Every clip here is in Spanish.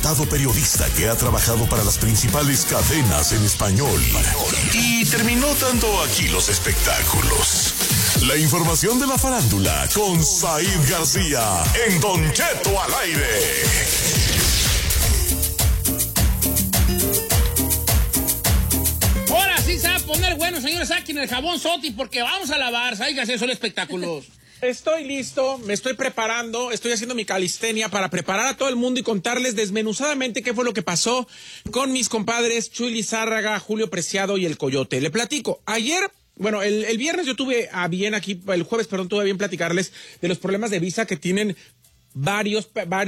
experimentado periodista que ha trabajado para las principales cadenas en español y terminó dando aquí los espectáculos. La información de la farándula con Said García en Don Cheto al aire. Ahora sí se va a poner bueno, señores, aquí en el jabón Soti, porque vamos a lavar. Said García, son espectáculos. Estoy listo, me estoy preparando, estoy haciendo mi calistenia para preparar a todo el mundo y contarles desmenuzadamente qué fue lo que pasó con mis compadres Chuy Lizárraga, Julio Preciado y el Coyote. Le platico, ayer, bueno, el viernes yo tuve a bien aquí, el jueves, perdón, tuve a bien platicarles de los problemas de visa que tienen varios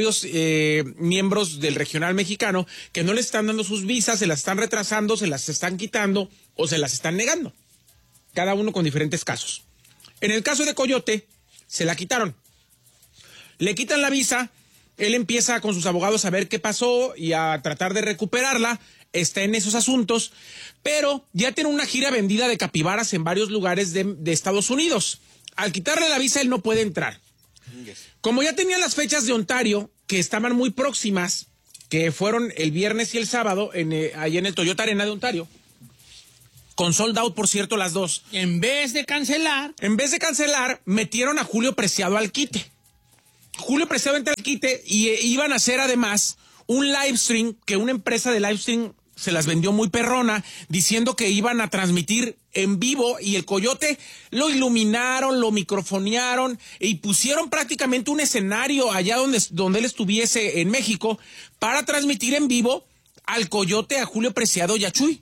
miembros del regional mexicano que no les están dando sus visas, se las están retrasando, se las están quitando o se las están negando. Cada uno con diferentes casos. En el caso de Coyote, se la quitaron. Le quitan la visa, él empieza con sus abogados a ver qué pasó y a tratar de recuperarla, está en esos asuntos, pero ya tiene una gira vendida de capibaras en varios lugares de Estados Unidos. Al quitarle la visa, él no puede entrar. Como ya tenía las fechas de Ontario, que estaban muy próximas, que fueron el viernes y el sábado, ahí en el Toyota Arena de Ontario, con sold out, por cierto, las dos. En vez de cancelar, metieron a Julio Preciado al quite. Julio Preciado entra al quite y iban a hacer además un live stream, que una empresa de live stream se las vendió muy perrona, diciendo que iban a transmitir en vivo, y el Coyote lo iluminaron, lo microfonearon y pusieron prácticamente un escenario allá donde él estuviese en México para transmitir en vivo al Coyote, a Julio Preciado y a Chuy.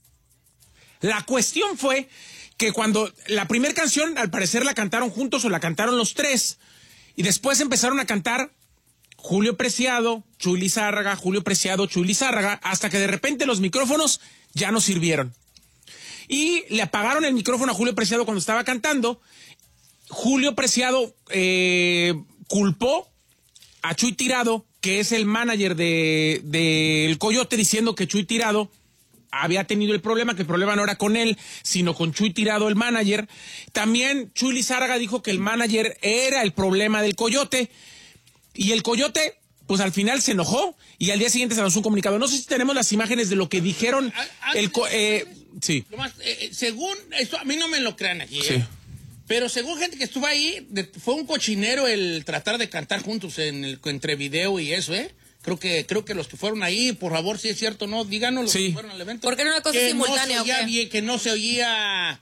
La cuestión fue que cuando la primera canción, al parecer la cantaron juntos o la cantaron los tres, y después empezaron a cantar Julio Preciado, Chuy Lizárraga, Julio Preciado, Chuy Lizárraga, hasta que de repente los micrófonos ya no sirvieron. Y le apagaron el micrófono a Julio Preciado cuando estaba cantando. Julio Preciado culpó a Chuy Tirado, que es el manager del Coyote, diciendo que Chuy Tirado había tenido el problema, que el problema no era con él, sino con Chuy Tirado, el manager. También Chuy Lizárraga dijo que el manager era el problema del Coyote, y el Coyote, pues al final se enojó, y al día siguiente se lanzó un comunicado. No sé si tenemos las imágenes de lo que dijeron. Sí. Según, esto a mí no me lo crean aquí, sí. Pero según gente que estuvo ahí, fue un cochinero el tratar de cantar juntos entre video y eso, Creo que los que fueron ahí, por favor, si es cierto, no, díganos los que fueron al evento. Porque era una cosa simultánea, que no se oía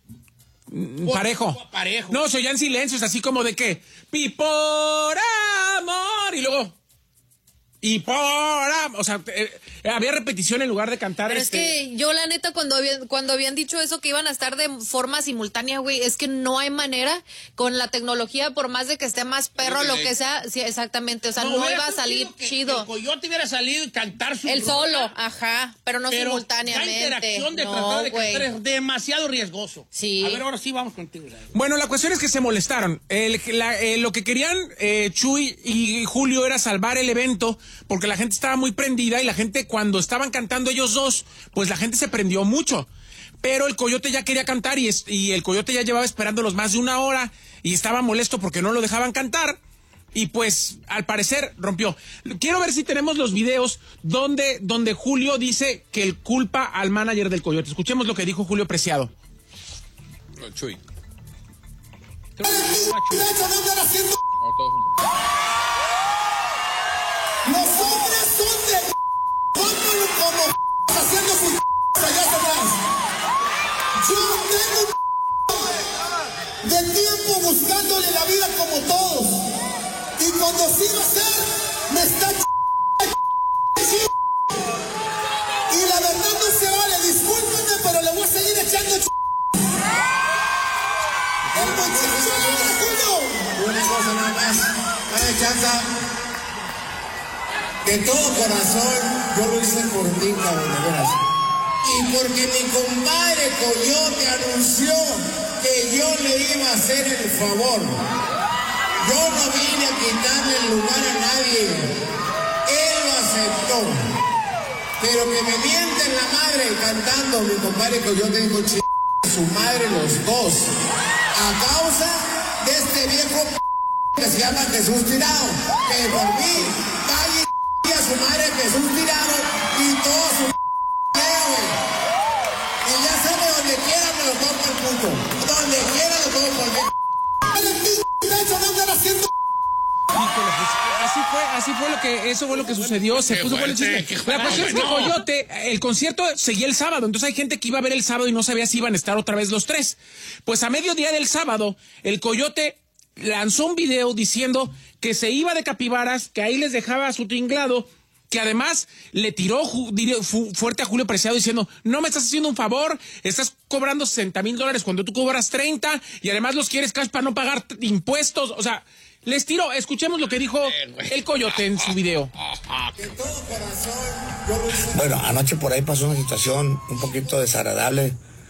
parejo. No, se oían silencios, así como de que "Pi por amor", y luego "y por amor", o sea, había repetición en lugar de cantar. Pero es que yo, la neta, cuando habían dicho eso, que iban a estar de forma simultánea, güey, es que no hay manera con la tecnología, por más de que esté más perro, lo que sea, sí, exactamente, o sea, no iba a salir chido. Que el Coyote hubiera salido y cantar su el solo, ajá, pero no simultáneamente. La interacción de tratar de cantar es demasiado riesgoso. Sí. A ver, ahora sí vamos contigo. Bueno, la cuestión es que se molestaron. Lo que querían Chuy y Julio era salvar el evento, porque la gente estaba muy prendida, y la gente, cuando estaban cantando ellos dos, pues la gente se prendió mucho. Pero el Coyote ya quería cantar, y el Coyote ya llevaba esperándolos más de una hora y estaba molesto porque no lo dejaban cantar, y pues al parecer rompió. Quiero ver si tenemos los videos donde Julio dice que él culpa al manager del Coyote. Escuchemos lo que dijo Julio Preciado. Chuy. Los hombres son de como haciendo sus allá atrás. Yo tengo de tiempo buscándole la vida como todos. Y cuando sí va a ser, me está y la verdad no se vale, discúlpenme, pero le voy a seguir echando el muchacho de Julio. Una cosa nada más, dale chance. De todo corazón, yo lo hice por ti, cabrón, de veras. Y porque mi compadre Coyote anunció que yo le iba a hacer el favor. Yo no vine a quitarle el lugar a nadie. Él lo aceptó. Pero que me mienten la madre cantando, mi compadre Coyote dijo, a su madre los dos. A causa de este viejo que se llama Jesús Tirado. Que por mí, vaya a su madre Jesús Tirado y todo su güey. Y ya sabe, donde quiera me lo toco el puto. Donde quiera lo toco el puto. Así fue eso fue lo que sucedió. Se puso por el chiste. La cuestión es que Coyote, el concierto seguía el sábado, entonces hay gente que iba a ver el sábado y no sabía si iban a estar otra vez los tres. Pues a mediodía del sábado, el Coyote lanzó un video diciendo que se iba de Capibaras, que ahí les dejaba su tinglado, que además le tiró fuerte a Julio Preciado diciendo, no me estás haciendo un favor, estás cobrando $60,000 cuando tú cobras 30 y además los quieres cash para no pagar impuestos, o sea, les tiró. Escuchemos lo que dijo el Coyote en su video. Bueno, anoche por ahí pasó una situación un poquito desagradable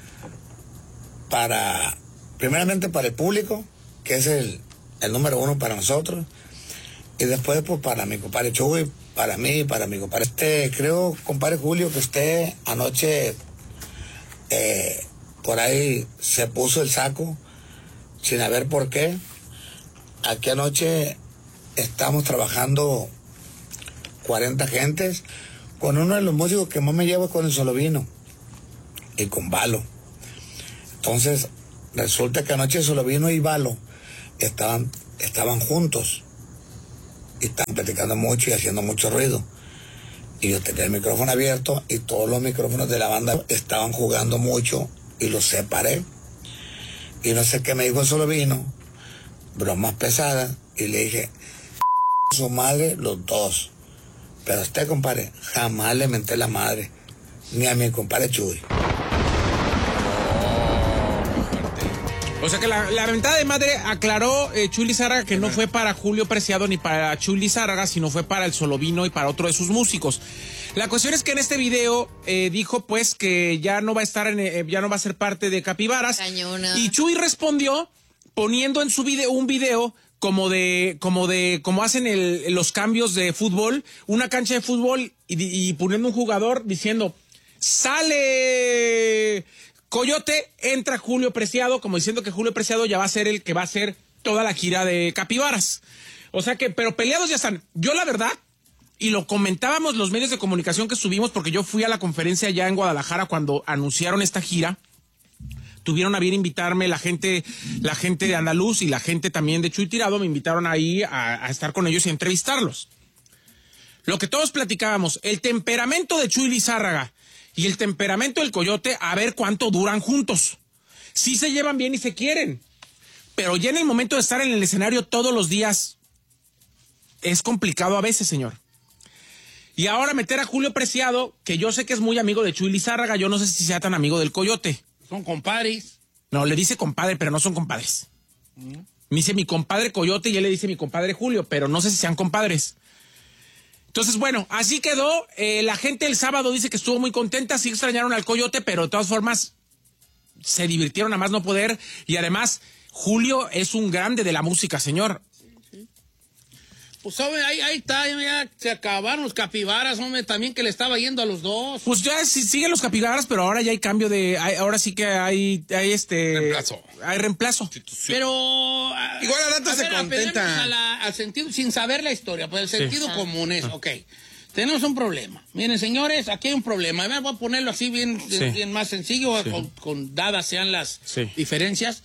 primeramente para el público, que es el número uno para nosotros, y después pues para mi compadre Chuy, para mí, para mi compadre. Creo, compadre Julio, que usted anoche por ahí se puso el saco sin saber por qué. Aquí anoche estamos trabajando 40 gentes con uno de los músicos que más me llevo, con el Solovino y con Balo. Entonces, resulta que anoche Solovino y Balo estaban juntos y estaban platicando mucho y haciendo mucho ruido. Y yo tenía el micrófono abierto y todos los micrófonos de la banda estaban jugando mucho y los separé. Y no sé qué me dijo el Solovino, bromas pesadas, y le dije, su madre los dos. Pero a usted, compadre, jamás le menté la madre, ni a mi compadre Chuy. O sea que la mentada de madre, aclaró Chuy Lizárraga, que no fue para Julio Preciado ni para Chuy Lizárraga, sino fue para el Solovino y para otro de sus músicos. La cuestión es que en este video dijo pues que ya no va a estar ya no va a ser parte de Capibaras. Cañona. Y Chuy respondió poniendo en su video un video como hacen los cambios de fútbol, una cancha de fútbol y poniendo un jugador diciendo, sale Coyote, entra Julio Preciado, como diciendo que Julio Preciado ya va a ser el que va a hacer toda la gira de Capibaras. O sea que, pero peleados ya están. Yo la verdad, y lo comentábamos los medios de comunicación que subimos, porque yo fui a la conferencia allá en Guadalajara cuando anunciaron esta gira. Tuvieron a bien invitarme la gente de Andaluz y la gente también de Chuy Tirado, me invitaron ahí a estar con ellos y a entrevistarlos. Lo que todos platicábamos, el temperamento de Chuy Lizárraga y el temperamento del Coyote, a ver cuánto duran juntos. Sí se llevan bien y se quieren, pero ya en el momento de estar en el escenario todos los días, es complicado a veces, señor. Y ahora meter a Julio Preciado, que yo sé que es muy amigo de Chuy Lizárraga, yo no sé si sea tan amigo del Coyote. Son compadres. No, le dice compadre, pero no son compadres. Me dice mi compadre Coyote y él le dice mi compadre Julio, pero no sé si sean compadres. Entonces, bueno, así quedó. La gente el sábado dice que estuvo muy contenta, sí extrañaron al Coyote, pero de todas formas se divirtieron a más no poder. Y además, Julio es un grande de la música, señor. Pues, hombre, ahí está, ya se acabaron los Capibaras, hombre, también que le estaba yendo a los dos. Pues ya siguen los Capibaras, pero ahora ya hay cambio ahora sí que hay reemplazo. Hay reemplazo. Pero igual a rato se contenta. Al sentido, sin saber la historia, pues el sentido común es, ok, tenemos un problema. Miren, señores, aquí hay un problema. A ver, voy a ponerlo así bien más sencillo, con dadas sean las diferencias.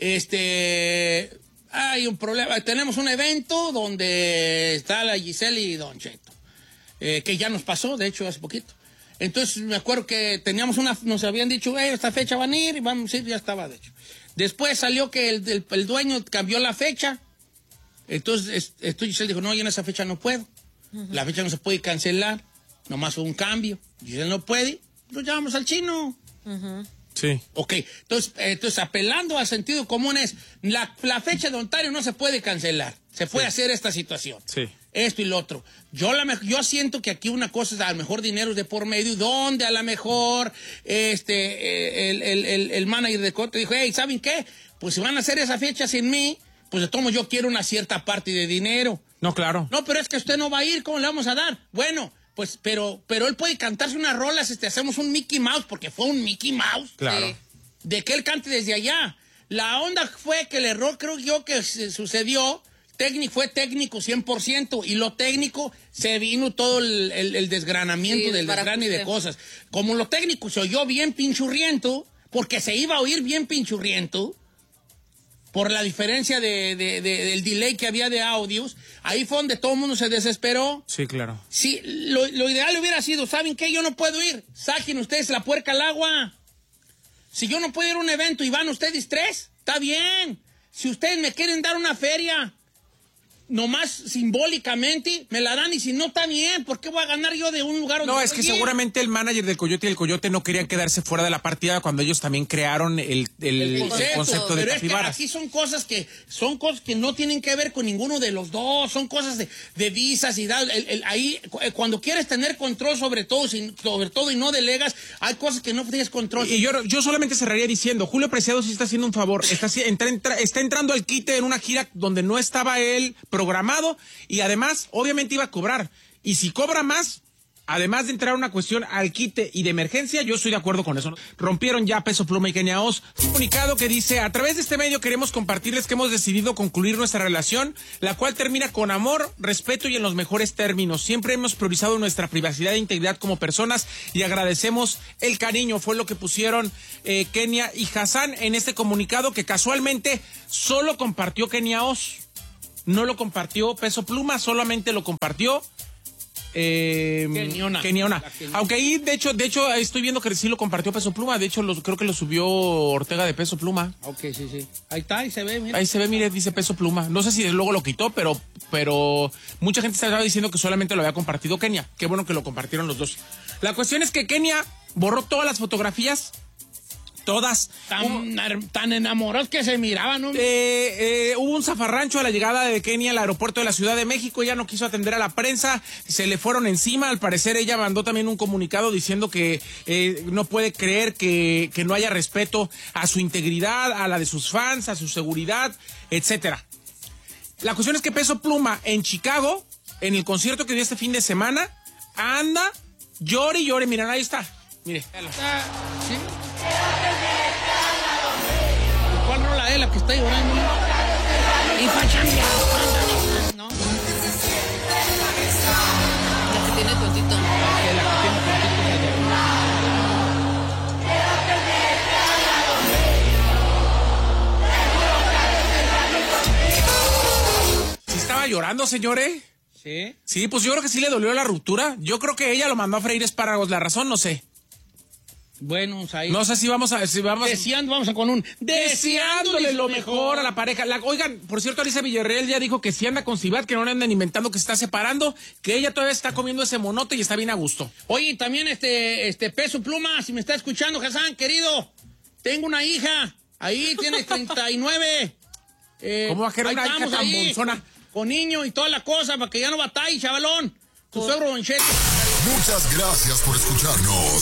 Hay un problema. Tenemos un evento donde está la Giselle y Don Cheto, que ya nos pasó, de hecho, hace poquito. Entonces, me acuerdo que nos habían dicho, esta fecha van a ir, y vamos a ir, ya estaba, de hecho. Después salió que el dueño cambió la fecha. Entonces, Giselle dijo, no, yo en esa fecha no puedo. La fecha no se puede cancelar, nomás fue un cambio. Giselle no puede, nos llamamos al chino. Sí. Ok, entonces apelando al sentido común es, la fecha de Ontario no se puede cancelar, se puede hacer esta situación. Sí. Esto y lo otro. Yo siento que aquí una cosa es a lo mejor dinero de por medio, donde a lo mejor el manager de Cote dijo, hey, ¿saben qué? Pues si van a hacer esa fecha sin mí, pues de tomo yo quiero una cierta parte de dinero. No, claro. No, pero es que usted no va a ir, ¿cómo le vamos a dar? Bueno, pues, pero él puede cantarse unas rolas, hacemos un Mickey Mouse, porque fue un Mickey Mouse. Claro. De que él cante desde allá. La onda fue que el error, creo yo, que sucedió, fue técnico 100%, y lo técnico se vino todo el desgranamiento del desgrane de cosas. Como lo técnico se oyó bien pinchurriento, porque se iba a oír bien pinchurriento, por la diferencia del delay que había de audios, ahí fue donde todo el mundo se desesperó. Sí, claro. Sí, lo ideal hubiera sido, ¿saben qué? Yo no puedo ir. Saquen ustedes la puerca al agua. Si yo no puedo ir a un evento y van ustedes 3, está bien. Si ustedes me quieren dar una feria, nomás simbólicamente, me la dan, y si no, está bien. ¿Por qué voy a ganar yo de un lugar donde no, es que seguramente el manager del Coyote y el Coyote no querían quedarse fuera de la partida cuando ellos también crearon el concepto de capibaras. Aquí son cosas que no tienen que ver con ninguno de los dos, son cosas de visas y ahí cuando quieres tener control sobre todo y no delegas, hay cosas que no tienes control. Y yo solamente cerraría diciendo, Julio Preciado sí está haciendo un favor, está entrando al quite en una gira donde no estaba él programado, y además obviamente iba a cobrar, y si cobra más, además de entrar a una cuestión al quite y de emergencia, yo estoy de acuerdo con eso. Rompieron ya Peso Pluma y Kenia Os. Un comunicado que dice: a través de este medio queremos compartirles que hemos decidido concluir nuestra relación, la cual termina con amor, respeto y en los mejores términos. Siempre hemos priorizado nuestra privacidad e integridad como personas y agradecemos el cariño. Fue lo que pusieron Kenia y Hassan en este comunicado, que casualmente solo compartió Kenia Os. No lo compartió Peso Pluma, solamente lo compartió Keniona. Aunque ahí, de hecho, estoy viendo que sí lo compartió Peso Pluma. De hecho, creo que lo subió Ortega de Peso Pluma. Ok, sí. Ahí está, ahí se ve, mira. Ahí se ve, mire, dice Peso Pluma. No sé si luego lo quitó, pero mucha gente estaba diciendo que solamente lo había compartido Kenia. Qué bueno que lo compartieron los dos. La cuestión es que Kenia borró todas las fotografías. Todas. Tan enamorados que se miraban, ¿no? Hubo un zafarrancho a la llegada de Kenia al aeropuerto de la Ciudad de México. Ella no quiso atender a la prensa, se le fueron encima. Al parecer ella mandó también un comunicado diciendo que no puede creer que no haya respeto a su integridad, a la de sus fans, a su seguridad, etcétera. La cuestión es que Peso Pluma en Chicago, en el concierto que dio este fin de semana, anda, llore y llore. Miren, ahí está. Mire. ¿Sí? ¿Cuál rola es la que está llorando? Y pachanga. ¿No? La que tiene tontito. ¿Sí estaba llorando, señores? Sí. Sí, pues yo creo que sí le dolió la ruptura. Yo creo que ella lo mandó a freír espárragos. La razón, no sé. Bueno, ahí. No sé si vamos a... Deseándole lo mejor a la pareja. Oigan, por cierto, Alicia Villarreal ya dijo que si anda con Cibat, que no le andan inventando que se está separando, que ella todavía está comiendo ese monote y está bien a gusto. Oye, también Peso Pluma, si me está escuchando, Hassan, querido, tengo una hija, ahí tiene 39. ¿Cómo va a querer una hija tan bonzona? Con niño y toda la cosa, para que ya no batalle, chavalón. Tu suegro Don Cheto. Muchas gracias por escucharnos.